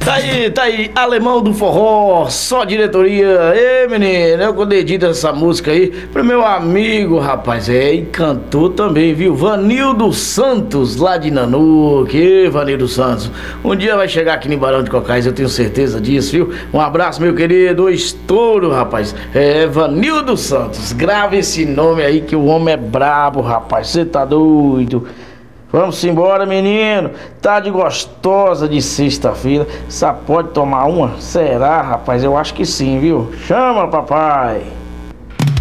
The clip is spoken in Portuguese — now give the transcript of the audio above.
Tá aí, Alemão do Forró, só diretoria. Ei, menino, eu dedito essa música aí pro meu amigo, rapaz. E cantor também, viu? Vanildo Santos, lá de Nanuque. Vanildo Santos, um dia vai chegar aqui em Barão de Cocais, eu tenho certeza disso, viu? Um abraço, meu querido, estouro, rapaz. Vanildo Santos, grava esse nome aí que o homem é brabo, rapaz. Você tá doido? Vamos embora, menino. Tarde gostosa de sexta-feira. Só pode tomar uma? Será, rapaz? Eu acho que sim, viu? Chama, papai.